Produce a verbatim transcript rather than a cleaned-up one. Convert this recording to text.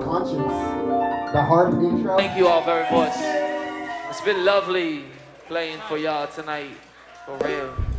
conscience. The harp intro. Thank you all very much. It's been lovely playing for y'all tonight. For real.